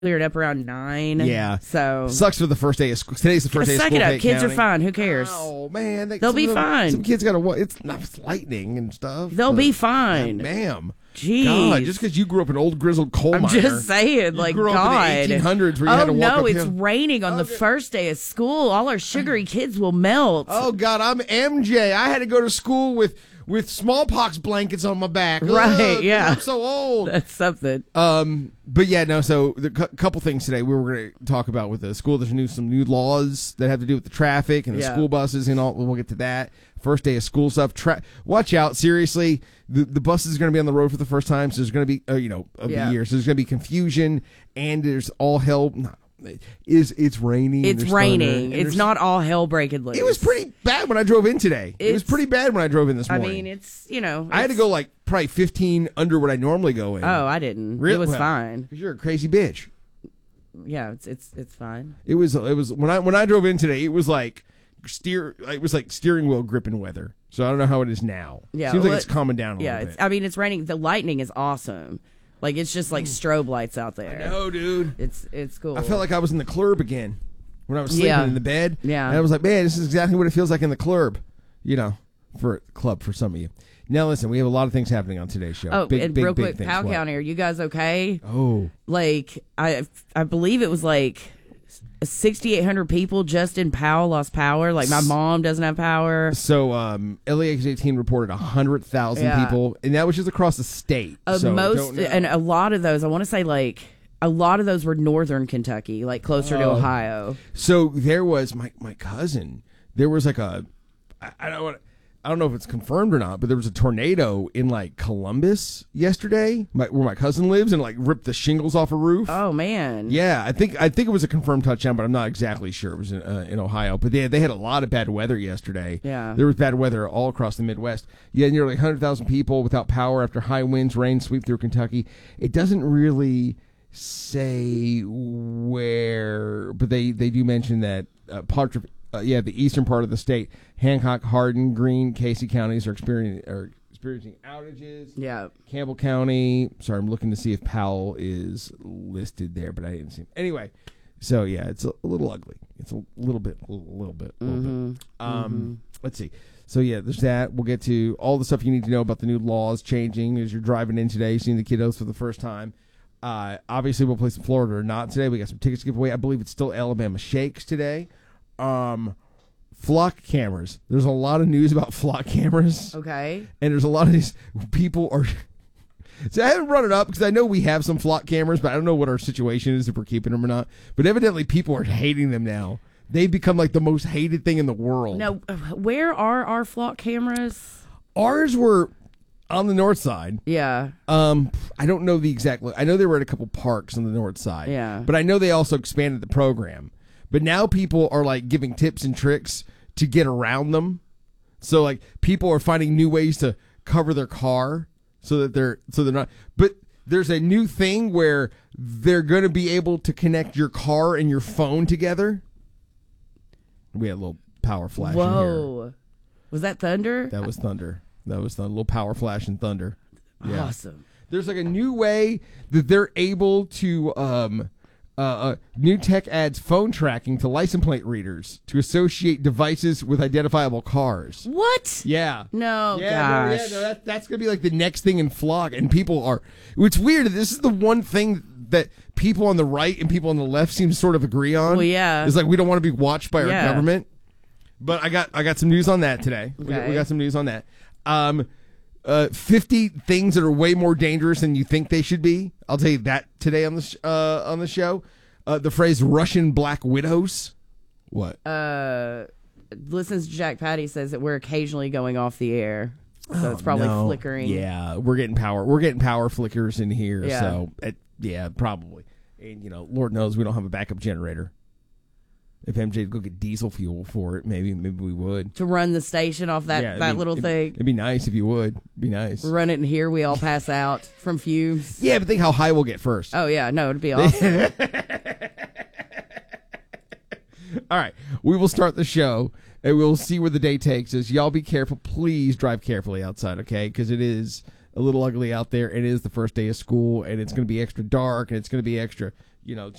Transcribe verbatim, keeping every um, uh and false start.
cleared up around nine. Yeah. So sucks for the first day of school. Today's the first day of suck school. it up. Kate Kids County. are fine. Who cares? Oh man, they, they'll be them, fine. Some kids got to. It's not it's lightning and stuff. They'll but, be fine, yeah, ma'am. Jeez. God, just because you grew up in old grizzled coal I'm miner. just saying, you like, grew God. up in the eighteen hundreds where you oh, had to walk no, it's uphill. raining on oh, the good. first day of school. All our sugary kids will melt. Oh, God, I'm M J. I had to go to school with, with smallpox blankets on my back. Right, Ugh, yeah. I'm so old. That's something. Um, But, yeah, no, so the cu- couple things today we were going to talk about with the school. There's new, some new laws that have to do with the traffic and the Yeah. school buses and all. We'll get to that. First day of school stuff. Tra- Watch out, seriously. The, the bus is going to be on the road for the first time, so there's going to be, uh, you know, of Yeah. the year. So there's going to be confusion, and there's all hell. No, it is it's raining. It's there's raining. thunder, and It's there's- not all hell breaking loose. It was pretty bad when I drove in today. it was It's- pretty bad when I drove in this I morning. mean, it's, you know. I had to it's- go like probably fifteen under what I normally go in. Oh, I didn't. Really? It was Well, fine. 'cause you're a crazy bitch. Yeah, it's it's it's fine. It was it was when I when I drove in today. It was like steer. It was like steering wheel gripping weather. So I don't know how it is now. Yeah, seems well, like it's it- calming down a Yeah, little it's. bit. I mean, it's raining. The lightning is awesome. Like it's just like strobe lights out there. No, dude. It's it's cool. I felt like I was in the club again when I was sleeping Yeah. in the bed. Yeah. And I was like, man, this is exactly what it feels like in the club. You know, for club for some of you. Now listen, we have a lot of things happening on today's show. Oh, big, and big, real big quick, things. Powell What? County, are you guys okay? Oh, Like I I believe it was like sixty-eight hundred people just in Powell lost power. Like my mom doesn't have power. so um, L A X eighteen reported one hundred thousand Yeah. people, and that was just across the state. Uh, so most don't know. and a lot of those, I want to say like a lot of those were northern Kentucky, like closer to Oh. Ohio. So there was my my cousin. There was like a I, I don't want I don't know if it's confirmed or not, but there was a tornado in like Columbus yesterday, my, where my cousin lives, and like ripped the shingles off a roof. Oh man. Yeah, I think I think it was a confirmed touchdown, but I'm not exactly sure. It was in, uh, in Ohio, but they they had a lot of bad weather yesterday. Yeah. there was bad weather all across the Midwest. Yeah, nearly one hundred thousand people without power after high winds, rain sweep through Kentucky. It doesn't really say where, but they they do mention that uh, part of uh, yeah the eastern part of the state, Hancock, Hardin, Greene, Casey counties are experiencing are experiencing outages. Yeah. Campbell County. Sorry, I'm looking to see if Powell is listed there, but I didn't see him. Anyway, so yeah, it's a, a little ugly. It's a little bit, a little, little bit, a little Mm-hmm. bit. Um, let's see. So yeah, there's that. We'll get to all the stuff you need to know about the new laws changing as you're driving in today, seeing the kiddos for the first time. Uh, obviously, we'll play some Florida or not today. We got some tickets to give away. I believe it's still Alabama Shakes today. Um, flock cameras. There's a lot of news about flock cameras. Okay. And there's a lot of these people are. So I haven't brought it up because I know we have some flock cameras, but I don't know what our situation is if we're keeping them or not. But evidently, people are hating them now. They've become like the most hated thing in the world. Now, uh, where are our flock cameras? Ours were on the north side. Yeah. Um, I don't know the exact. Lo- I know they were at a couple parks on the north side. Yeah. But I know they also expanded the program. But now people are like giving tips and tricks to get around them. So like people are finding new ways to cover their car so that they're so they're not. But there's a new thing where they're going to be able to connect your car and your phone together. We had a little power flash in here. Whoa. Was that thunder? That was thunder. That was a little power flash and thunder. Yeah. Awesome. There's like a new way that they're able to. Um, uh, uh, new tech adds phone tracking to license plate readers to associate devices with identifiable cars. What? Yeah. No, Yeah, no, gosh. yeah, no, that, that's gonna be like the next thing in flock, and people are. It's weird. This is the one thing that people on the right and people on the left seem to sort of agree on. Well, yeah. It's like we don't want to be watched by our Yeah. government. But I got I got some news on that today. We, got, we Okay. got some news on that. Um, uh, fifty things that are way more dangerous than you think they should be. I'll tell you that today on the sh- uh, on the show. Uh, the phrase Russian black widows. What? Uh, listens to Jack Patty says that we're occasionally going off the air. So it's probably No. flickering. Yeah, we're getting power. We're getting power flickers in here. Yeah. So it, yeah, probably. And you know, Lord knows we don't have a backup generator. If M J'd go get diesel fuel for it, maybe maybe we would. To run the station off that, Yeah, it'd that be- little it'd, thing. It'd be nice if you would. It'd be nice. Run it in here, we all pass out from fumes. Yeah, but think how high we'll get first. Oh, yeah. No, it'd be awesome. All right, we will start the show, and we'll see where the day takes us. Y'all be careful. Please drive carefully outside, okay? Because it is a little ugly out there. It is the first day of school, and it's going to be extra dark, and it's going to be extra you know,